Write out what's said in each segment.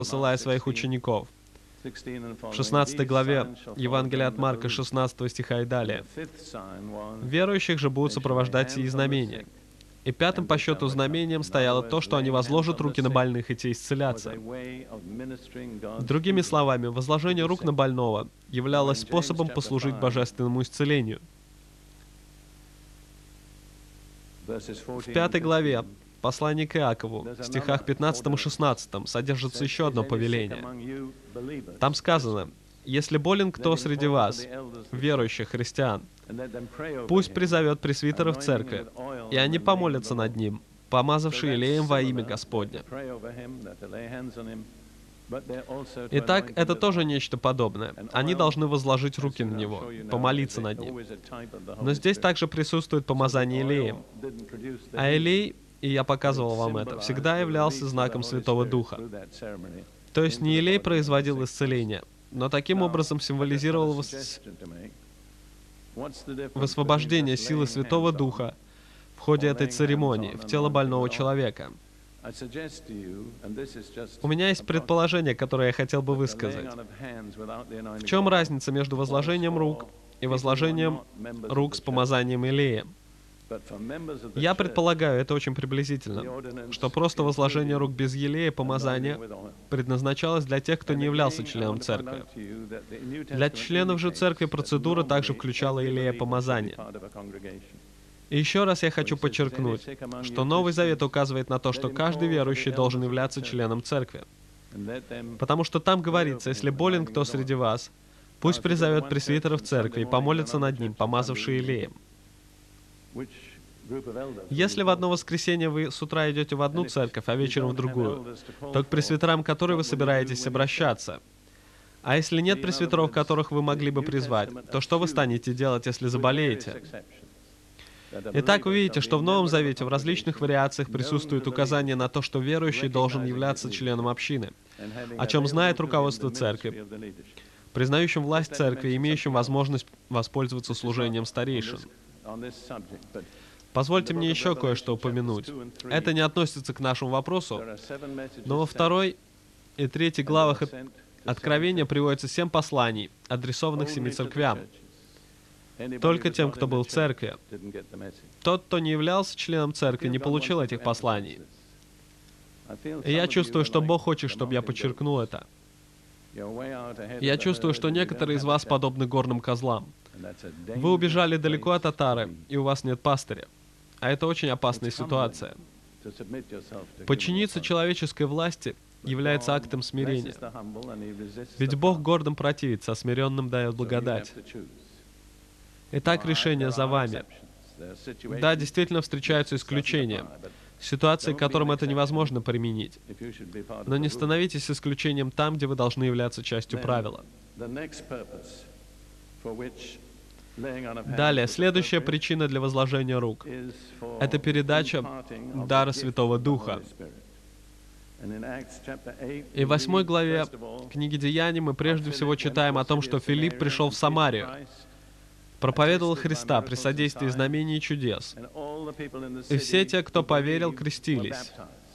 посылая своих учеников. В 16 главе Евангелия от Марка, 16 стиха и далее. Верующих же будут сопровождать сии знамения. И пятым по счету знамением стояло то, что они возложат руки на больных, и те исцелятся. Другими словами, возложение рук на больного являлось способом послужить божественному исцелению. В 5 главе послания к Иакову, в стихах 15 и 16 содержится еще одно повеление. Там сказано: «Если болен кто среди вас, верующих христиан, пусть призовет пресвитеров церкви, и они помолятся над ним, помазавши елеем во имя Господня». Итак, это тоже нечто подобное. Они должны возложить руки на него, помолиться над ним. Но здесь также присутствует помазание елеем. А елей, и я показывал вам это, всегда являлся знаком Святого Духа. То есть не елей производил исцеление, но таким образом символизировал высвобождение силы Святого Духа в ходе этой церемонии в тело больного человека. У меня есть предположение, которое я хотел бы высказать. В чем разница между возложением рук и возложением рук с помазанием елеем? Я предполагаю, это очень приблизительно, что просто возложение рук без елея помазания предназначалось для тех, кто не являлся членом церкви. Для членов же церкви процедура также включала елея помазания. И еще раз я хочу подчеркнуть, что Новый Завет указывает на то, что каждый верующий должен являться членом церкви. Потому что там говорится: «Если болен кто среди вас, пусть призовет пресвитеров церкви и помолится над ним, помазавши елеем». Если в одно воскресенье вы с утра идете в одну церковь, а вечером в другую, то к пресвитерам которой вы собираетесь обращаться? А если нет пресвитеров, которых вы могли бы призвать, то что вы станете делать, если заболеете? Итак, вы видите, что в Новом Завете в различных вариациях присутствует указание на то, что верующий должен являться членом общины, о чем знает руководство церкви, признающим власть церкви и имеющим возможность воспользоваться служением старейшин. Позвольте мне еще кое-что упомянуть. Это не относится к нашему вопросу, но во 2 и 3 главах Откровения приводится 7 посланий, адресованных 7 церквям. Только тем, кто был в церкви. Тот, кто не являлся членом церкви, не получил этих посланий. И я чувствую, что Бог хочет, чтобы я подчеркнул это. Я чувствую, что некоторые из вас подобны горным козлам. Вы убежали далеко от Татары, и у вас нет пастыря. А это очень опасная ситуация. Подчиниться человеческой власти является актом смирения. Ведь Бог гордым противится, а смиренным дает благодать. Итак, решение за вами. Да, действительно встречаются исключения, ситуации, к которым это невозможно применить. Но не становитесь исключением там, где вы должны являться частью правила. Далее, следующая причина для возложения рук — это передача дара Святого Духа. И в 8 главе книги Деяний мы прежде всего читаем о том, что Филипп пришел в Самарию, проповедовал Христа при содействии знамений и чудес. И все те, кто поверил, крестились.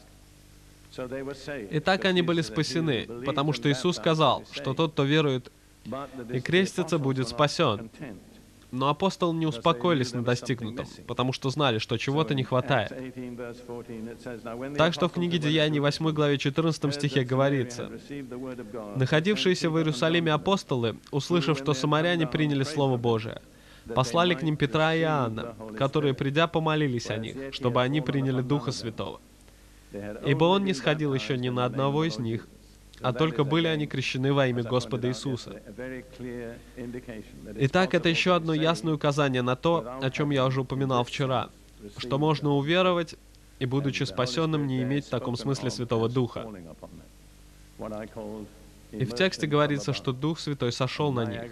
И так они были спасены, потому что Иисус сказал, что тот, кто верует и крестится, будет спасен. Но апостолы не успокоились на достигнутом, потому что знали, что чего-то не хватает. Так что в книге Деяний 8 главе 14 стихе говорится: «Находившиеся в Иерусалиме апостолы, услышав, что самаряне приняли Слово Божие, послали к ним Петра и Иоанна, которые, придя, помолились о них, чтобы они приняли Духа Святого. Ибо Он не сходил еще ни на одного из них, а только были они крещены во имя Господа Иисуса». Итак, это еще одно ясное указание на то, о чем я уже упоминал вчера, что можно уверовать и, будучи спасенным, не иметь в таком смысле Святого Духа. И в тексте говорится, что Дух Святой сошел на них.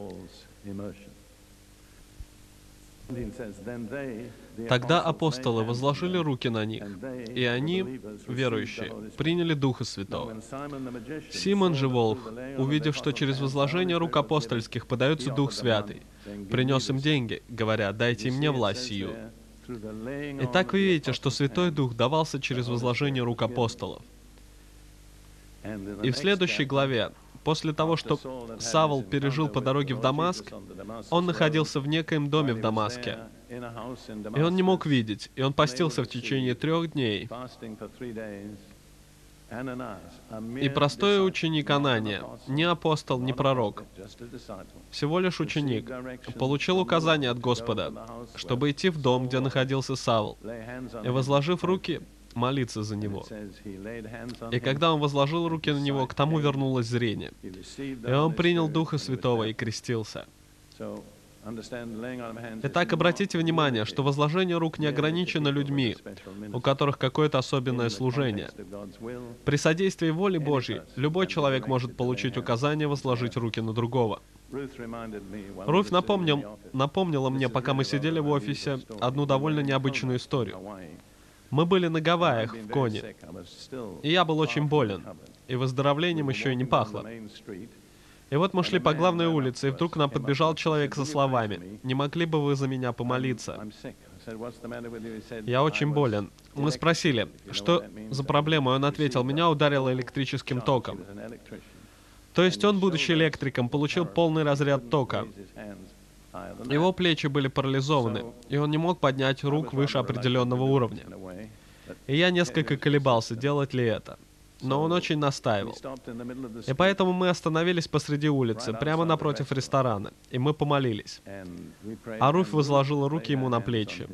Тогда апостолы возложили руки на них, и они, верующие, приняли Духа Святого. Симон же Волх, увидев, что через возложение рук апостольских подается Дух Святый, принес им деньги, говоря: «Дайте мне власть сию». Итак, вы видите, что Святой Дух давался через возложение рук апостолов. И в следующей главе, после того, что Савл пережил по дороге в Дамаск, он находился в некоем доме в Дамаске, и он не мог видеть, и он постился в течение 3 дней. И простой ученик Анания, не апостол, не пророк, всего лишь ученик, получил указание от Господа, чтобы идти в дом, где находился Савл, и, возложив руки, молиться за него. И когда он возложил руки на него, к тому вернулось зрение. И он принял Духа Святого и крестился. Итак, обратите внимание, что возложение рук не ограничено людьми, у которых какое-то особенное служение. При содействии воли Божьей любой человек может получить указание возложить руки на другого. Руфь напомнила мне, пока мы сидели в офисе, одну довольно необычную историю. Мы были на Гавайях, в Коне, и я был очень болен, и выздоровлением еще и не пахло. И вот мы шли по главной улице, и вдруг к нам подбежал человек со словами: «Не могли бы вы за меня помолиться?» «Я очень болен». Мы спросили, что за проблема, и он ответил: «Меня ударило электрическим током». То есть он, будучи электриком, получил полный разряд тока. Его плечи были парализованы, и он не мог поднять рук выше определенного уровня. И я несколько колебался, делать ли это. Но он очень настаивал. И поэтому мы остановились посреди улицы, прямо напротив ресторана, и мы помолились. А Руфь возложила руки ему на плечи.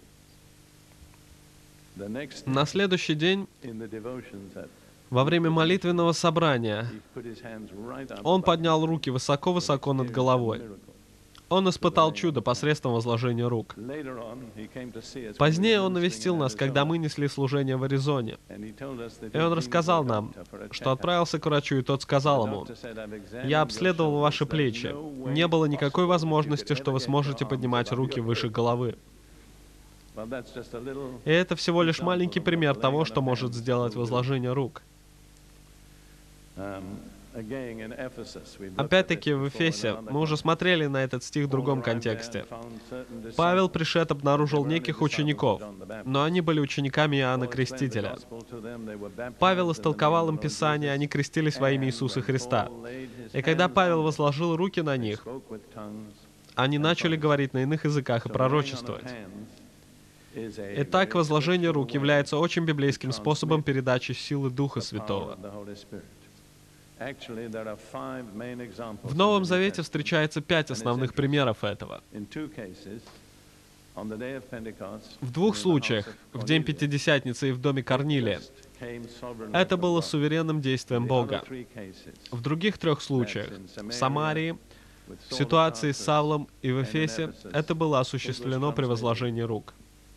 На следующий день, во время молитвенного собрания, он поднял руки высоко-высоко над головой. Он испытал чудо посредством возложения рук. Позднее он навестил нас, когда мы несли служение в Аризоне. И он рассказал нам, что отправился к врачу, и тот сказал ему: «Я обследовал ваши плечи. Не было никакой возможности, что вы сможете поднимать руки выше головы». И это всего лишь маленький пример того, что может сделать возложение рук. Опять-таки, в Эфесе мы уже смотрели на этот стих в другом контексте. Павел, пришед, обнаружил неких учеников, но они были учениками Иоанна Крестителя. Павел истолковал им Писание, они крестились во имя Иисуса Христа. И когда Павел возложил руки на них, они начали говорить на иных языках и пророчествовать. Итак, возложение рук является очень библейским способом передачи силы Духа Святого. В Новом Завете встречается 5 основных примеров этого. В 2 случаях, в день Пятидесятницы и в доме Корнилия, это было суверенным действием Бога. В других 3 случаях, в Самарии, в ситуации с Савлом и в Эфесе, это было осуществлено при возложении рук.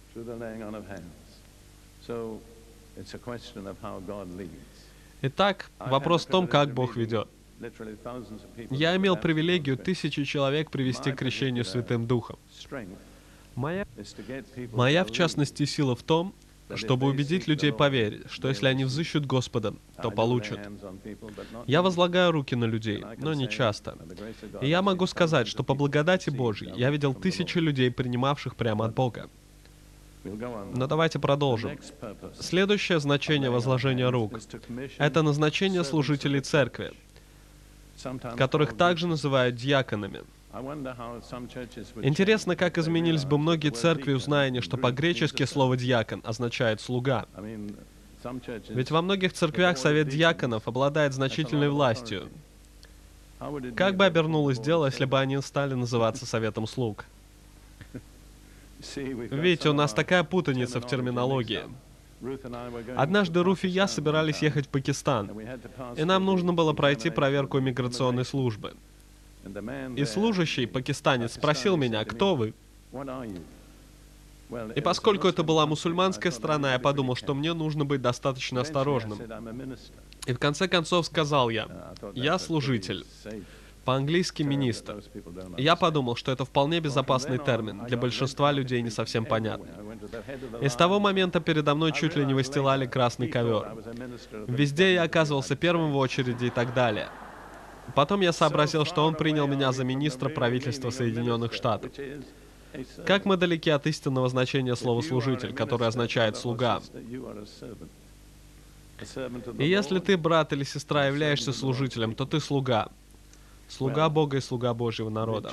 Итак, вопрос в том, как Бог ведет. Я имел привилегию 1000 человек привести к крещению Святым Духом. Моя, в частности, сила в том, чтобы убедить людей поверить, что если они взыщут Господа, то получат. Я возлагаю руки на людей, но не часто. И я могу сказать, что по благодати Божьей я видел 1000 людей, принимавших прямо от Бога. Но давайте продолжим. Следующее значение возложения рук — это назначение служителей церкви, которых также называют диаконами. Интересно, как изменились бы многие церкви, узная они, что по-гречески слово «диакон» означает «слуга». Ведь во многих церквях совет диаконов обладает значительной властью. Как бы обернулось дело, если бы они стали называться советом слуг? Видите, у нас такая путаница в терминологии. Однажды Руфь и я собирались ехать в Пакистан, и нам нужно было пройти проверку иммиграционной службы. И служащий, пакистанец, спросил меня: «Кто вы?» И поскольку это была мусульманская страна, я подумал, что мне нужно быть достаточно осторожным. И в конце концов сказал я служитель. По-английски «министр». И я подумал, что это вполне безопасный термин, для большинства людей не совсем понятный. И с того момента передо мной чуть ли не выстилали красный ковер. Везде я оказывался первым в очереди и так далее. Потом я сообразил, что он принял меня за министра правительства Соединенных Штатов. Как мы далеки от истинного значения слова «служитель», которое означает «слуга». И если ты, брат или сестра, являешься служителем, то ты слуга. Слуга Бога и слуга Божьего народа.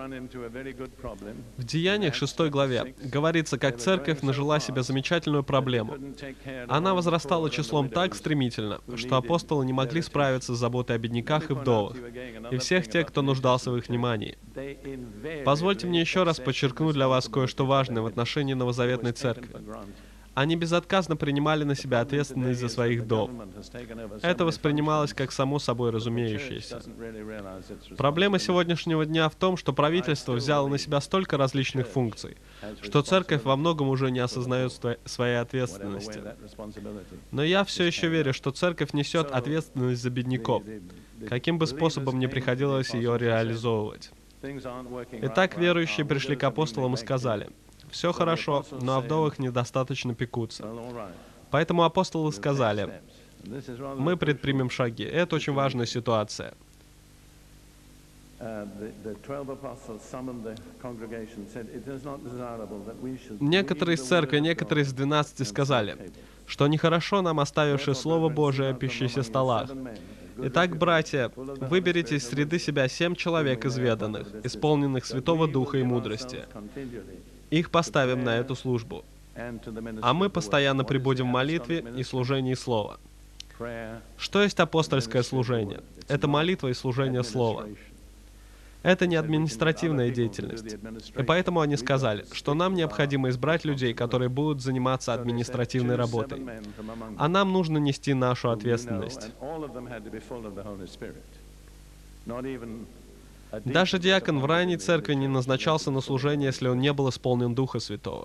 В Деяниях 6 главе говорится, как церковь нажила себе замечательную проблему. Она возрастала числом так стремительно, что апостолы не могли справиться с заботой о бедняках и вдовах, и всех тех, кто нуждался в их внимании. Позвольте мне еще раз подчеркнуть для вас кое-что важное в отношении новозаветной церкви. Они безотказно принимали на себя ответственность за своих вдов. Это воспринималось как само собой разумеющееся. Проблема сегодняшнего дня в том, что правительство взяло на себя столько различных функций, что церковь во многом уже не осознает своей ответственности. Но я все еще верю, что церковь несет ответственность за бедняков, каким бы способом ни приходилось ее реализовывать. Итак, верующие пришли к апостолам и сказали: «Все хорошо, но о вдовах недостаточно пекутся». Поэтому апостолы сказали: «Мы предпримем шаги». Это очень важная ситуация. Некоторые из церкви, некоторые из 12 сказали, что нехорошо нам, оставивши Слово Божие, пищись о столах. Итак, братья, выберите из среды себя 7 человек изведанных, исполненных Святого Духа и мудрости. Их поставим на эту службу. А мы постоянно пребудем в молитве и служении Слова. Что есть апостольское служение? Это молитва и служение Слова. Это не административная деятельность. И поэтому они сказали, что нам необходимо избрать людей, которые будут заниматься административной работой. А нам нужно нести нашу ответственность. Даже диакон в ранней церкви не назначался на служение, если он не был исполнен Духа Святого.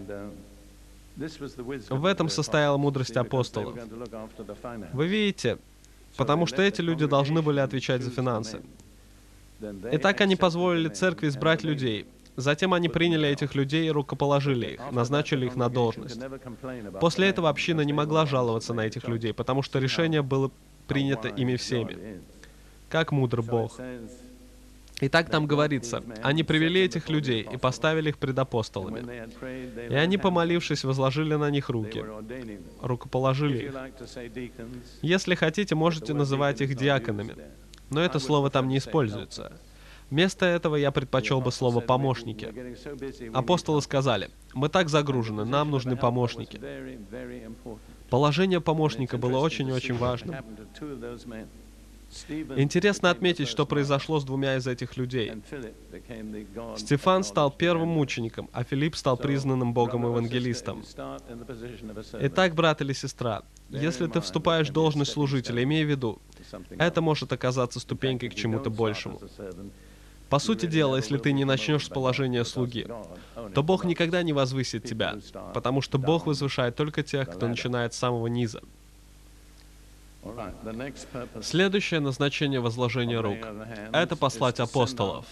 В этом состояла мудрость апостолов. Вы видите, потому что эти люди должны были отвечать за финансы. Итак, они позволили церкви избрать людей. Затем они приняли этих людей и рукоположили их, назначили их на должность. После этого община не могла жаловаться на этих людей, потому что решение было принято ими всеми. Как мудр Бог. Итак, там говорится, они привели этих людей и поставили их пред апостолами. И они, помолившись, возложили на них руки, рукоположили их. Если хотите, можете называть их диаконами, но это слово там не используется. Вместо этого я предпочел бы слово «помощники». Апостолы сказали: «Мы так загружены, нам нужны помощники». Положение помощника было очень-очень важным. Интересно отметить, что произошло с 2 из этих людей. Стефан стал первым мучеником, а Филипп стал признанным Богом евангелистом. Итак, брат или сестра, если ты вступаешь в должность служителя, имей в виду, это может оказаться ступенькой к чему-то большему. По сути дела, если ты не начнешь с положения слуги, то Бог никогда не возвысит тебя, потому что Бог возвышает только тех, кто начинает с самого низа. Следующее назначение возложения рук — это послать апостолов.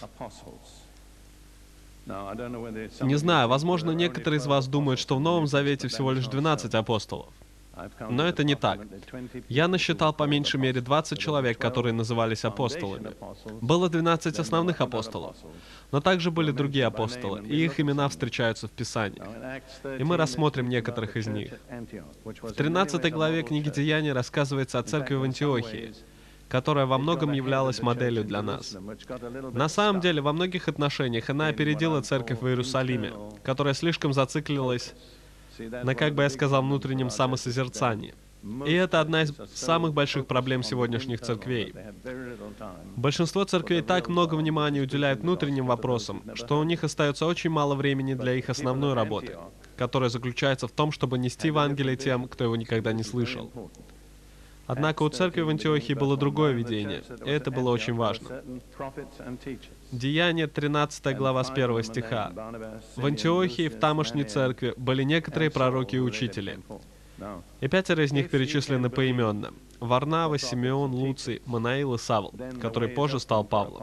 Не знаю, возможно, некоторые из вас думают, что в Новом Завете всего лишь 12 апостолов. Но это не так. Я насчитал по меньшей мере 20 человек, которые назывались апостолами. Было 12 основных апостолов, но также были другие апостолы, и их имена встречаются в Писании. И мы рассмотрим некоторых из них. В 13 главе книги Деяний рассказывается о церкви в Антиохии, которая во многом являлась моделью для нас. На самом деле, во многих отношениях она опередила церковь в Иерусалиме, которая слишком зациклилась на, как бы я сказал, внутреннем самосозерцании. И это одна из самых больших проблем сегодняшних церквей. Большинство церквей так много внимания уделяют внутренним вопросам, что у них остается очень мало времени для их основной работы, которая заключается в том, чтобы нести Евангелие тем, кто его никогда не слышал. Однако у церкви в Антиохии было другое видение, и это было очень важно. Деяния 13 глава с 1 стиха. В Антиохии, в тамошней церкви, были некоторые пророки и учители. И 5 из них перечислены поименно. Варнава, Симеон, Луций, Манаил и Савл, который позже стал Павлом.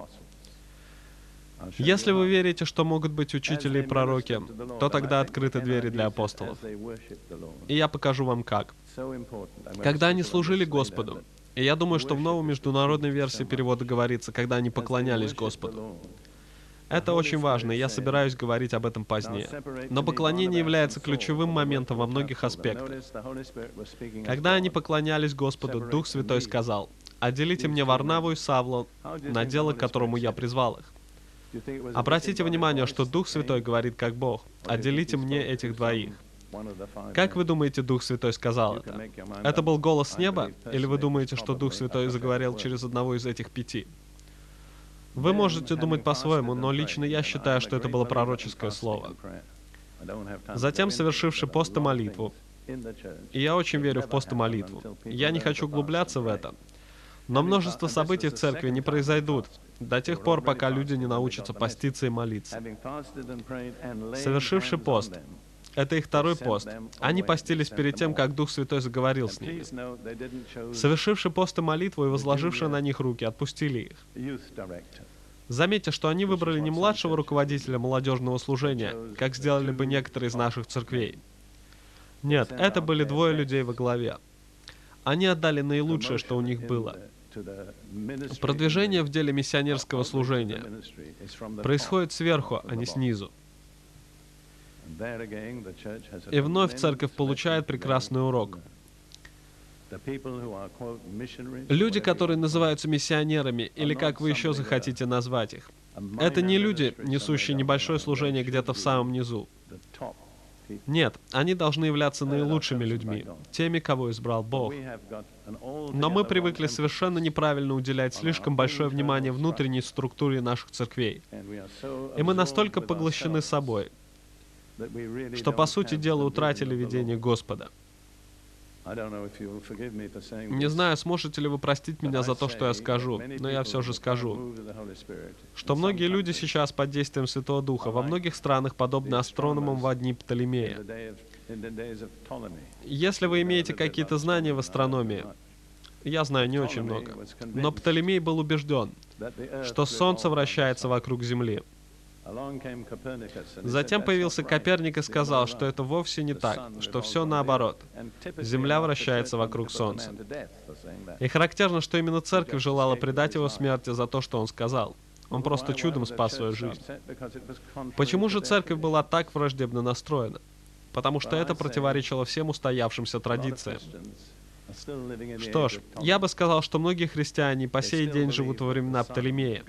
Если вы верите, что могут быть учители и пророки, то тогда открыты двери для апостолов. И я покажу вам как. Когда они служили Господу, и я думаю, что в новой международной версии перевода говорится, когда они поклонялись Господу. Это очень важно, и я собираюсь говорить об этом позднее. Но поклонение является ключевым моментом во многих аспектах. Когда они поклонялись Господу, Дух Святой сказал: «Отделите мне Варнаву и Савлу на дело, к которому я призвал их». Обратите внимание, что Дух Святой говорит как Бог: «Отделите мне этих двоих». Как вы думаете, Дух Святой сказал это? Это был голос с неба? Или вы думаете, что Дух Святой заговорил через одного из этих 5? Вы можете думать по-своему, но лично я считаю, что это было пророческое слово. Затем, совершивший пост и молитву. И я очень верю в пост и молитву. Я не хочу углубляться в это. Но множество событий в церкви не произойдут до тех пор, пока люди не научатся поститься и молиться. Совершивший пост. Это их второй пост. Они постились перед тем, как Дух Святой заговорил с ними. Совершивший пост и молитву и возложившие на них руки, отпустили их. Заметьте, что они выбрали не младшего руководителя молодежного служения, как сделали бы некоторые из наших церквей. Нет, это были 2 людей во главе. Они отдали наилучшее, что у них было. Продвижение в деле миссионерского служения происходит сверху, а не снизу. И вновь церковь получает прекрасный урок. Люди, которые называются миссионерами, или как вы еще захотите назвать их, это не люди, несущие небольшое служение где-то в самом низу. Нет, они должны являться наилучшими людьми, теми, кого избрал Бог. Но мы привыкли совершенно неправильно уделять слишком большое внимание внутренней структуре наших церквей. И мы настолько поглощены собой, что, по сути дела, утратили видение Господа. Не знаю, сможете ли вы простить меня за то, что я скажу, но я все же скажу, что многие люди сейчас под действием Святого Духа во многих странах подобны астрономам во дни Птолемея. Если вы имеете какие-то знания в астрономии, я знаю не очень много, но Птолемей был убежден, что Солнце вращается вокруг Земли. Затем появился Коперник и сказал, что это вовсе не так, что все наоборот. Земля вращается вокруг Солнца. И характерно, что именно церковь желала предать его смерти за то, что он сказал. Он просто чудом спас свою жизнь. Почему же церковь была так враждебно настроена? Потому что это противоречило всем устоявшимся традициям. Что ж, я бы сказал, что многие христиане по сей день живут во времена Птолемея.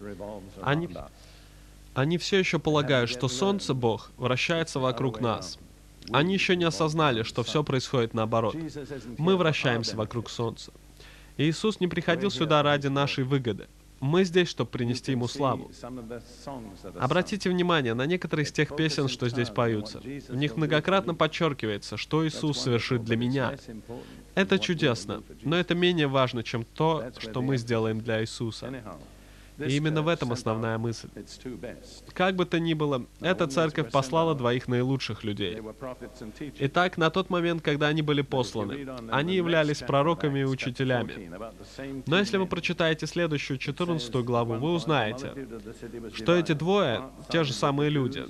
Они все еще полагают, что Солнце, Бог, вращается вокруг нас. Они еще не осознали, что все происходит наоборот. Мы вращаемся вокруг Солнца. Иисус не приходил сюда ради нашей выгоды. Мы здесь, чтобы принести Ему славу. Обратите внимание на некоторые из тех песен, что здесь поются. В них многократно подчеркивается, что Иисус совершит для меня. Это чудесно, но это менее важно, чем то, что мы сделаем для Иисуса. И именно в этом основная мысль. Как бы то ни было, эта церковь послала 2 наилучших людей. Итак, на тот момент, когда они были посланы, они являлись пророками и учителями. Но если вы прочитаете следующую 14 главу, вы узнаете, что эти 2 те же самые люди.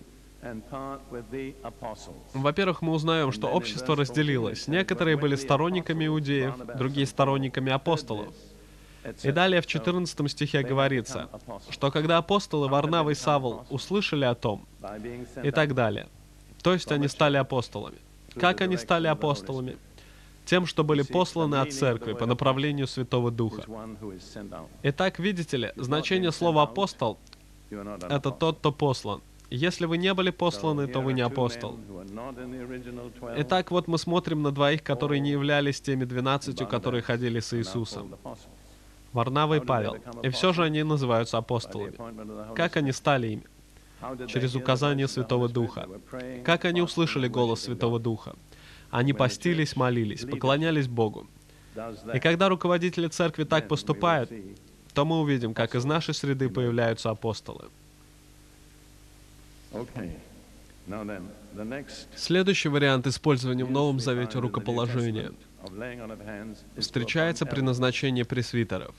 Во-первых, мы узнаем, что общество разделилось. Некоторые были сторонниками иудеев, другие сторонниками апостолов. И далее в 14 стихе говорится, что когда апостолы Варнава и Савл услышали о том, и так далее, то есть они стали апостолами. Как они стали апостолами? Тем, что были посланы от церкви по направлению Святого Духа. Итак, видите ли, значение слова «апостол» — это тот, кто послан. Если вы не были посланы, то вы не апостол. Итак, вот мы смотрим на 2, которые не являлись теми 12, которые ходили с Иисусом. Варнава и Павел. И все же они называются апостолами. Как они стали ими? Через указание Святого Духа. Как они услышали голос Святого Духа? Они постились, молились, поклонялись Богу. И когда руководители церкви так поступают, то мы увидим, как из нашей среды появляются апостолы. Следующий вариант использования в Новом Завете рукоположения встречается при назначении пресвитеров.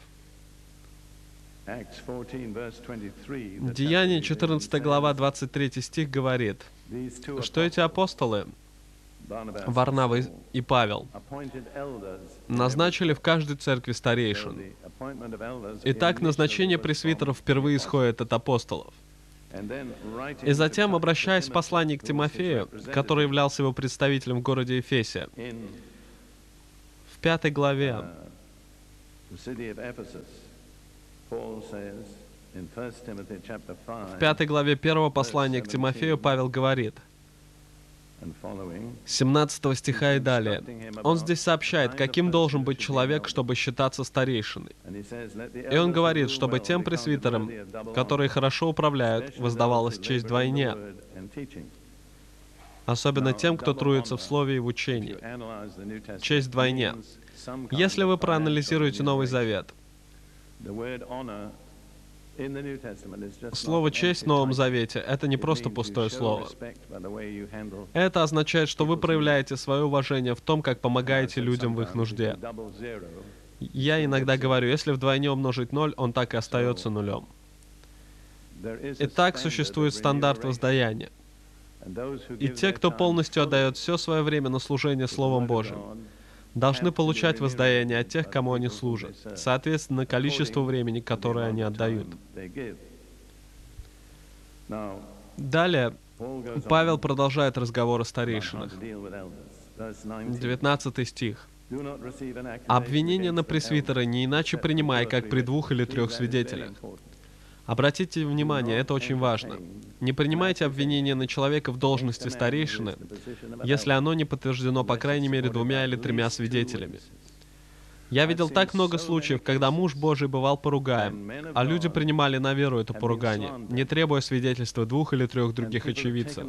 Деяния 14 глава 23 стих говорит, что эти апостолы, Варнава и Павел, назначили в каждой церкви старейшин. Итак, назначение пресвитеров впервые исходит от апостолов. И затем, обращаясь в послании к Тимофею, который являлся его представителем в городе Эфесе, в 5 главе, в 5 главе 1 послания к Тимофею Павел говорит, 17 стиха и далее. Он здесь сообщает, каким должен быть человек, чтобы считаться старейшиной. И он говорит, чтобы тем пресвитерам, которые хорошо управляют, воздавалась честь вдвойне, особенно тем, кто трудится в слове и в учении. Честь вдвойне. Если вы проанализируете Новый Завет, слово «честь» в Новом Завете — это не просто пустое слово. Это означает, что вы проявляете свое уважение в том, как помогаете людям в их нужде. Я иногда говорю, если вдвойне умножить 0, он так и остается нулем. Итак, существует стандарт воздаяния. И те, кто полностью отдает все свое время на служение Словом Божьим, должны получать воздаяние от тех, кому они служат, соответственно количеству времени, которое они отдают. Далее Павел продолжает разговор о старейшинах. 19 стих. «Обвинение на пресвитера не иначе принимай, как при 2 или 3 свидетелях». Обратите внимание, это очень важно. Не принимайте обвинение на человека в должности старейшины, если оно не подтверждено по крайней мере 2 или 3 свидетелями. Я видел так много случаев, когда муж Божий бывал поругаем, а люди принимали на веру это поругание, не требуя свидетельства 2 или 3 других очевидцев.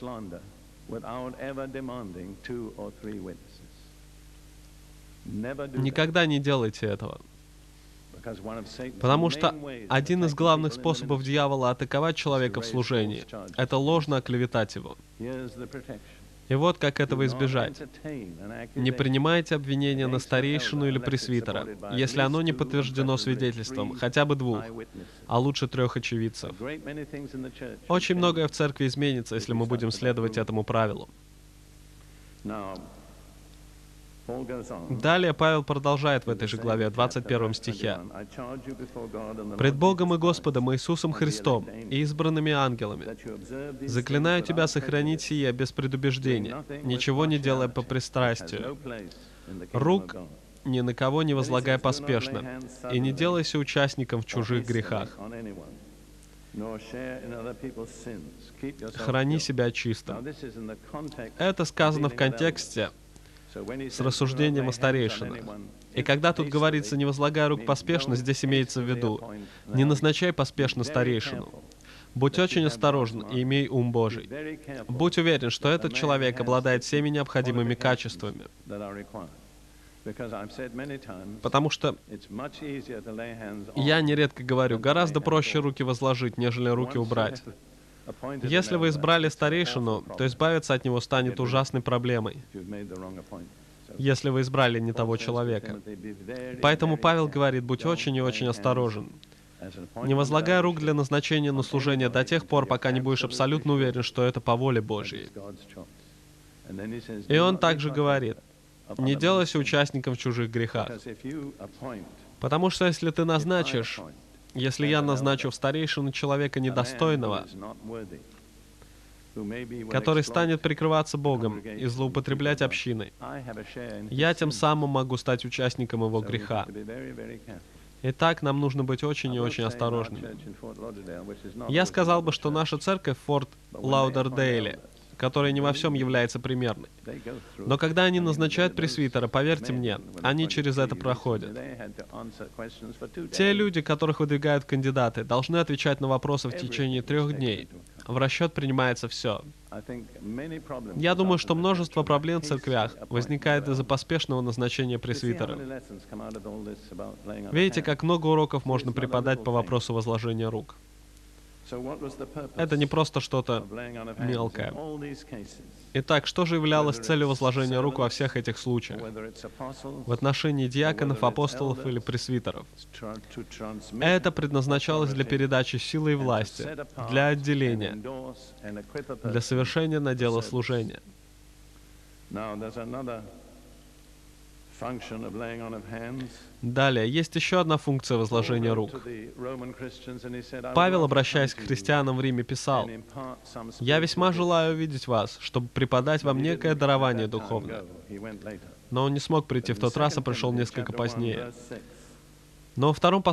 Никогда не делайте этого. Потому что один из главных способов дьявола атаковать человека в служении — это ложно оклеветать его. И вот как этого избежать. Не принимайте обвинения на старейшину или пресвитера, если оно не подтверждено свидетельством хотя бы 2, а лучше 3 очевидцев. Очень многое в церкви изменится, если мы будем следовать этому правилу. Далее Павел продолжает в этой же главе, 21 стихе. «Пред Богом и Господом Иисусом Христом и избранными ангелами заклинаю тебя сохранить сие без предубеждения, ничего не делая по пристрастию. Рук ни на кого не возлагай поспешно, и не делайся участником в чужих грехах. Храни себя чистым». Это сказано в контексте с рассуждением о старейшинах. И когда тут говорится «не возлагай рук поспешно», здесь имеется в виду «не назначай поспешно старейшину». Будь очень осторожен и имей ум Божий. Будь уверен, что этот человек обладает всеми необходимыми качествами. Потому что я нередко говорю, гораздо проще руки возложить, нежели руки убрать. Если вы избрали старейшину, то избавиться от него станет ужасной проблемой, если вы избрали не того человека. Поэтому Павел говорит, будь очень и очень осторожен. Не возлагай рук для назначения на служение до тех пор, пока не будешь абсолютно уверен, что это по воле Божьей. И он также говорит, не делайся участником в чужих грехах. Потому что если ты назначишь, если я назначу в старейшину человека недостойного, который станет прикрываться Богом и злоупотреблять общиной, я тем самым могу стать участником его греха. Итак, нам нужно быть очень и очень осторожными. Я сказал бы, что наша церковь в Форт Лаудердейле, которая не во всем является примерной. Но когда они назначают пресвитера, поверьте мне, они через это проходят. Те люди, которых выдвигают кандидаты, должны отвечать на вопросы в течение 3 дней. В расчет принимается все. Я думаю, что множество проблем в церквях возникает из-за поспешного назначения пресвитера. Видите, как много уроков можно преподать по вопросу возложения рук. Это не просто что-то мелкое. Итак, что же являлось целью возложения рук во всех этих случаях? В отношении диаконов, апостолов или пресвитеров. Это предназначалось для передачи силы и власти, для отделения, для совершения на дело служения. Далее, есть еще одна функция возложения рук. Павел, обращаясь к христианам в Риме, писал: «Я весьма желаю увидеть вас, чтобы преподать вам некое дарование духовное». Но он не смог прийти в тот раз, а пришел несколько позднее. Но во втором